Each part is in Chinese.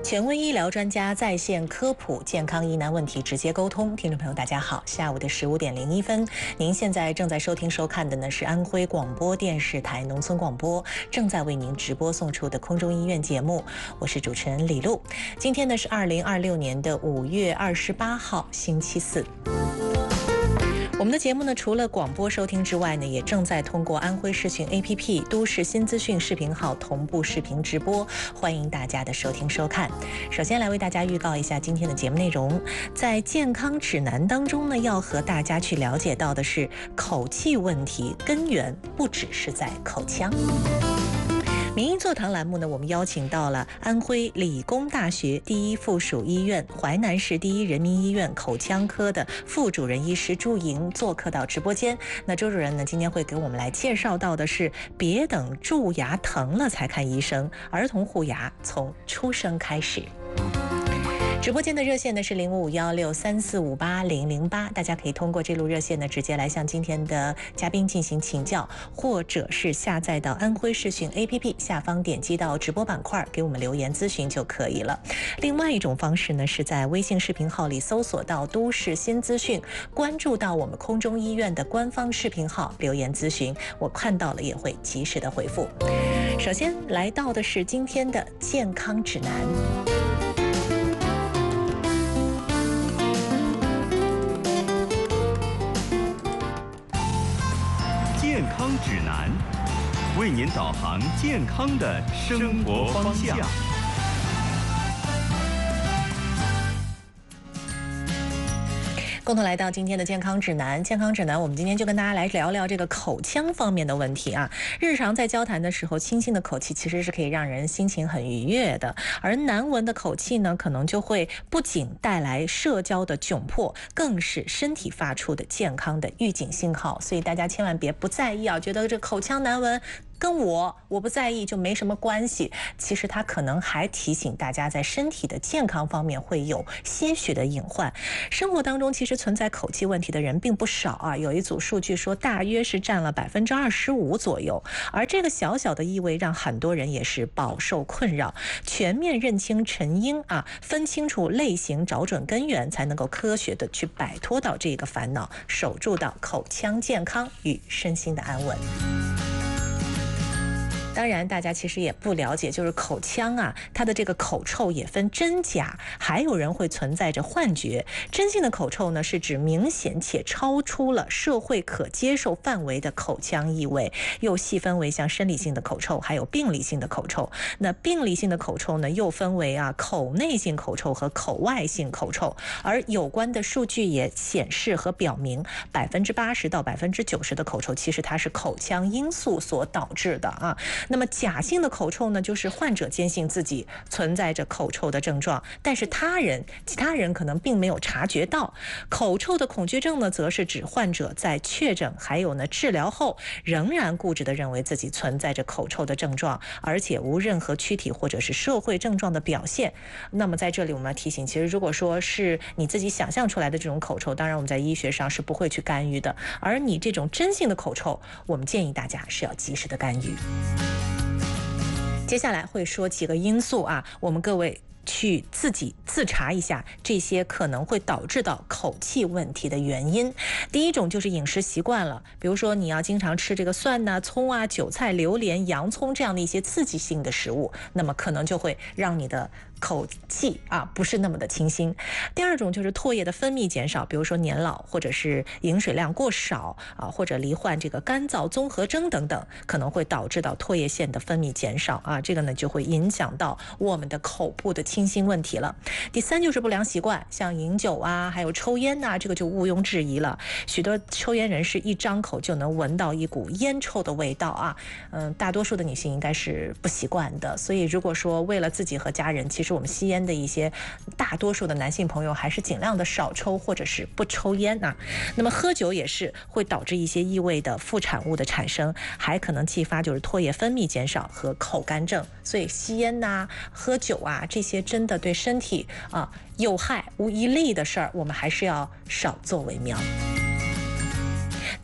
权威医疗专家在线科普健康疑难问题直接沟通。听众朋友大家好，下午的15点01分，您现在正在收听收看的呢是安徽广播电视台农村广播正在为您直播送出的空中医院节目，我是主持人李璐。今天呢是2026年的5月28号星期四。我们的节目呢，除了广播收听之外呢，也正在通过安徽视讯 APP、都市新资讯视频号同步视频直播，欢迎大家的收听收看。首先来为大家预告一下今天的节目内容，在健康指南当中呢，要和大家去了解到的是口气问题根源不只是在口腔。民医座谈栏目呢，我们邀请到了安徽理工大学第一附属医院、淮南市第一人民医院口腔科的副主任医师朱莹做客到直播间。那周主任呢，今天会给我们来介绍到的是别等蛀牙疼了才看医生，儿童护牙从出生开始。直播间的热线呢是055163458008，大家可以通过这路热线呢直接来向今天的嘉宾进行请教，或者是下载到安徽视讯 APP 下方点击到直播板块给我们留言咨询就可以了。另外一种方式呢是在微信视频号里搜索到都市新资讯，关注到我们空中医院的官方视频号留言咨询，我看到了也会及时的回复。首先来到的是今天的健康指南。 健康指南，为您导航健康的生活方向。 共同来到今天的健康指南。健康指南，我们今天就跟大家来聊聊这个口腔方面的问题啊。日常在交谈的时候，清新的口气其实是可以让人心情很愉悦的，而难闻的口气呢，可能就会不仅带来社交的窘迫，更是身体发出的健康的预警信号。所以大家千万别不在意啊，觉得这口腔难闻跟我不在意就没什么关系，其实它可能还提醒大家在身体的健康方面会有些许的隐患。生活当中其实存在口气问题的人并不少啊，有一组数据说大约是占了25%左右，而这个小小的异味让很多人也是饱受困扰。全面认清成因啊，分清楚类型，找准根源，才能够科学的去摆脱到这个烦恼，守住到口腔健康与身心的安稳。当然大家其实也不了解，就是口腔啊，它的这个口臭也分真假，还有人会存在着幻觉。真性的口臭呢，是指明显且超出了社会可接受范围的口腔异味，又细分为像生理性的口臭还有病理性的口臭。那病理性的口臭呢，又分为口内性口臭和口外性口臭，而有关的数据也显示和表明80%到90%的口臭其实它是口腔因素所导致的啊。那么假性的口臭呢，就是患者坚信自己存在着口臭的症状，但是其他人可能并没有察觉到。口臭的恐惧症呢，则是指患者在确诊还有呢治疗后，仍然固执地认为自己存在着口臭的症状，而且无任何躯体或者是社会症状的表现。那么在这里我们要提醒，其实如果说是你自己想象出来的这种口臭，当然我们在医学上是不会去干预的，而你这种真性的口臭，我们建议大家是要及时的干预。接下来会说几个因素啊，我们各位去自己自查一下这些可能会导致到口气问题的原因。第一种就是饮食习惯了，比如说你要经常吃这个蒜啊、葱啊、韭菜、榴莲、洋葱这样的一些刺激性的食物，那么可能就会让你的口气不是那么的清新。第二种就是唾液的分泌减少，比如说年老或者是饮水量过少或者罹患这个干燥综合征等等，可能会导致到唾液腺的分泌减少这个呢就会影响到我们的口部的清新问题了。第三就是不良习惯，像饮酒还有抽烟这个就毋庸置疑了。许多抽烟人士一张口就能闻到一股烟臭的味道大多数的女性应该是不习惯的，所以如果说为了自己和家人，其实我们吸烟的一些大多数的男性朋友还是尽量的少抽或者是不抽烟那么喝酒也是会导致一些异味的副产物的产生，还可能激发就是唾液分泌减少和口干症。所以吸烟喝酒这些真的对身体有害无一利的事儿，我们还是要少做为妙。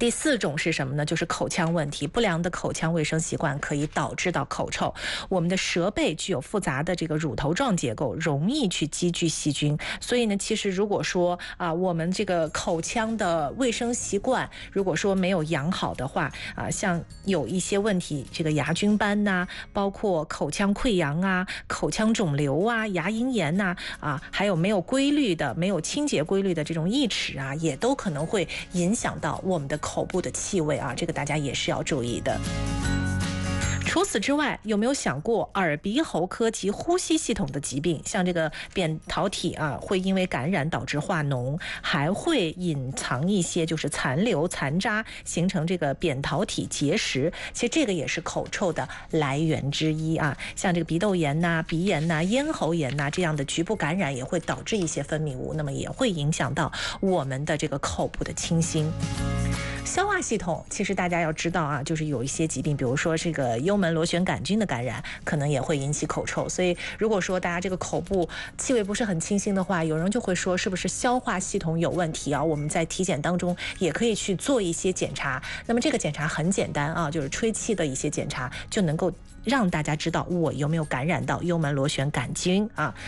第4种是什么呢？就是口腔问题，不良的口腔卫生习惯可以导致到口臭。我们的舌背具有复杂的这个乳头状结构，容易去积聚细菌，所以呢，其实如果说我们这个口腔的卫生习惯如果说没有养好的话像有一些问题，这个牙菌斑呐，包括口腔溃疡啊、口腔肿瘤啊、牙龈炎呐还有没有规律的、没有清洁规律的这种龋齿也都可能会影响到我们的口部的气味这个大家也是要注意的。除此之外，有没有想过耳鼻喉科及呼吸系统的疾病，像这个扁桃体会因为感染导致化脓，还会隐藏一些就是残留残渣，形成这个扁桃体结石。其实这个也是口臭的来源之一像这个鼻窦炎呐、鼻炎呐、咽喉炎呐这样的局部感染也会导致一些分泌物，那么也会影响到我们的这个口部的清新。消化系统其实大家要知道就是有一些疾病，比如说这个幽门螺旋杆菌的感染，可能也会引起口臭。所以如果说大家这个口部气味不是很清新的话，有人就会说是不是消化系统有问题我们在体检当中也可以去做一些检查。那么这个检查很简单就是吹气的一些检查，就能够让大家知道我有没有感染到幽门螺旋杆菌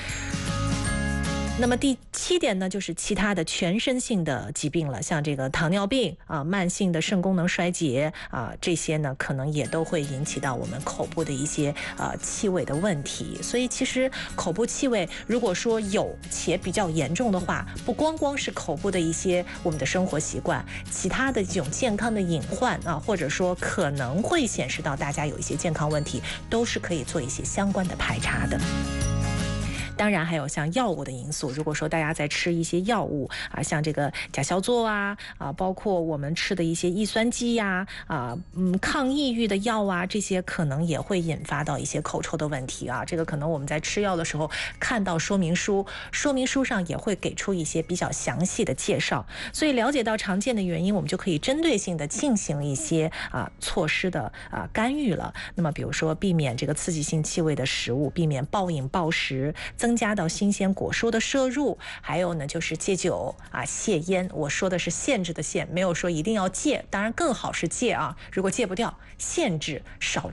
那么第7点呢，就是其他的全身性的疾病了，像这个糖尿病慢性的肾功能衰竭这些呢，可能也都会引起到我们口部的一些气味的问题。所以其实口部气味如果说有且比较严重的话，不光是口部的一些我们的生活习惯，其他的这种健康的隐患或者说可能会显示到大家有一些健康问题，都是可以做一些相关的排查的。当然还有像药物的因素，如果说大家在吃一些药物像这个甲硝唑包括我们吃的一些抑酸剂抗抑郁的药这些可能也会引发到一些口臭的问题这个可能我们在吃药的时候看到说明书上也会给出一些比较详细的介绍。所以了解到常见的原因，我们就可以针对性的进行一些措施的干预了。那么比如说避免这个刺激性气味的食物，避免暴饮暴食，增加到新鲜果蔬的摄入，还有呢就是戒酒戒烟。我说的是限制的限，没有说一定要戒，当然更好是戒如果戒不掉，限制少